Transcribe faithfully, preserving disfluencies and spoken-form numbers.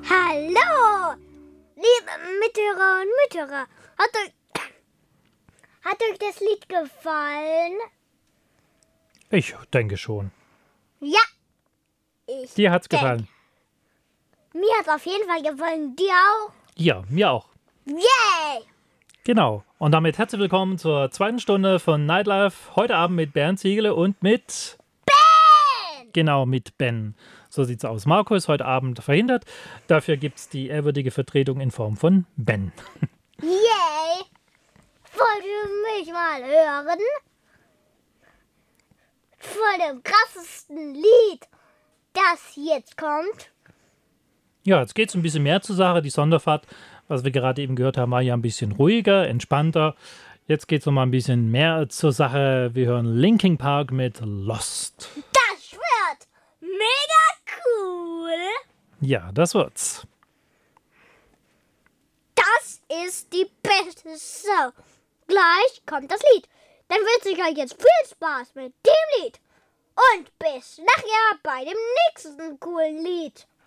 Hallo, liebe Mithörer und Mithörer. Hat euch, hat euch das Lied gefallen? Ich denke schon. Ja, ich Dir hat's denk. gefallen? Mir hat's auf jeden Fall gefallen. Dir auch? Ja, mir auch. Yay! Genau. Und damit herzlich willkommen zur zweiten Stunde von Nightlife. Heute Abend mit Bernd Ziegele und mit... Ben! Genau, mit Ben. So sieht's aus. Marco ist heute Abend verhindert. Dafür gibt's die ehrwürdige Vertretung in Form von Ben. Yay! Wollt ihr mich mal hören? Von dem krassesten Lied, das jetzt kommt. Ja, jetzt geht's ein bisschen mehr zur Sache. Die Sonderfahrt, was wir gerade eben gehört haben, war ja ein bisschen ruhiger, entspannter. Jetzt geht's noch mal ein bisschen mehr zur Sache. Wir hören Linkin Park mit Lost. Das wird mega cool. Ja, das wird's. Das ist die beste Show. Gleich kommt das Lied. Dann wünsche ich euch jetzt viel Spaß mit dem Lied. Und bis nachher bei dem nächsten coolen Lied.